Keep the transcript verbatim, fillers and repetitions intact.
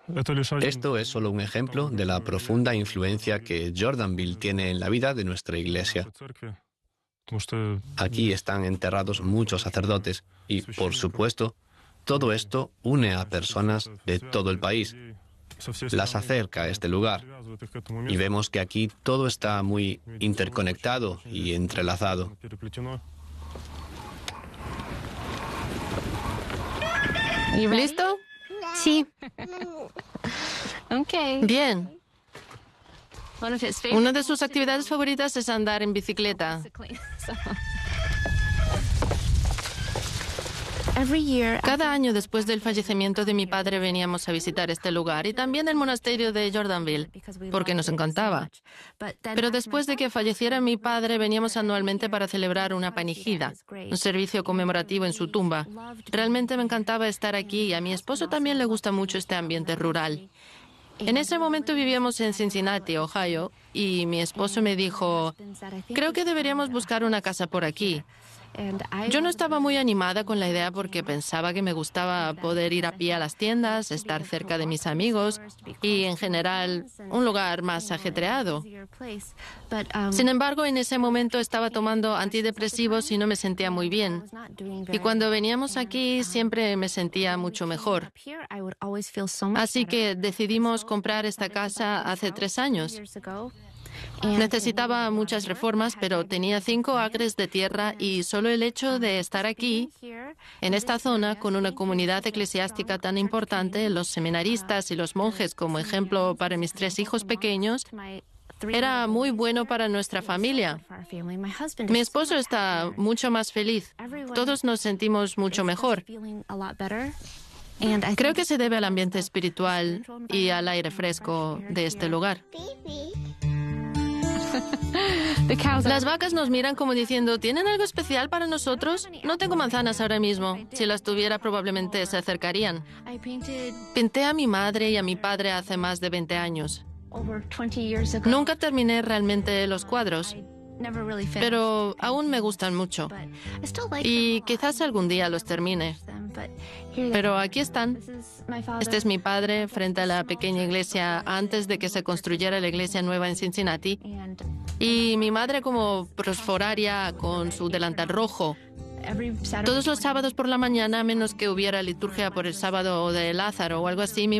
Esto es solo un ejemplo de la profunda influencia que Jordanville tiene en la vida de nuestra iglesia. Aquí están enterrados muchos sacerdotes y, por supuesto, todo esto une a personas de todo el país, las acerca a este lugar. Y vemos que aquí todo está muy interconectado y entrelazado. ¿Listo? Sí. Bien. Una de sus actividades favoritas es andar en bicicleta. Cada año después del fallecimiento de mi padre veníamos a visitar este lugar y también el monasterio de Jordanville, porque nos encantaba. Pero después de que falleciera mi padre, veníamos anualmente para celebrar una panigida, un servicio conmemorativo en su tumba. Realmente me encantaba estar aquí y a mi esposo también le gusta mucho este ambiente rural. En ese momento vivíamos en Cincinnati, Ohio, y mi esposo me dijo, creo que deberíamos buscar una casa por aquí. Yo no estaba muy animada con la idea porque pensaba que me gustaba poder ir a pie a las tiendas, estar cerca de mis amigos y, en general, un lugar más ajetreado. Sin embargo, en ese momento estaba tomando antidepresivos y no me sentía muy bien. Y cuando veníamos aquí siempre me sentía mucho mejor. Así que decidimos comprar esta casa hace tres años. Necesitaba muchas reformas, pero tenía cinco acres de tierra y solo el hecho de estar aquí, en esta zona, con una comunidad eclesiástica tan importante, los seminaristas y los monjes como ejemplo para mis tres hijos pequeños, era muy bueno para nuestra familia. Mi esposo está mucho más feliz. Todos nos sentimos mucho mejor. Creo que se debe al ambiente espiritual y al aire fresco de este lugar. Las vacas nos miran como diciendo, ¿tienen algo especial para nosotros? No tengo manzanas ahora mismo. Si las tuviera, probablemente se acercarían. Pinté a mi madre y a mi padre hace más de veinte años. Nunca terminé realmente los cuadros, pero aún me gustan mucho. Y quizás algún día los termine. Pero aquí están. Este es mi padre frente a la pequeña iglesia antes de que se construyera la iglesia nueva en Cincinnati. Y mi madre como prosforaria con su delantal rojo. Todos los sábados por la mañana, a menos que hubiera liturgia por el sábado de Lázaro o algo así, mi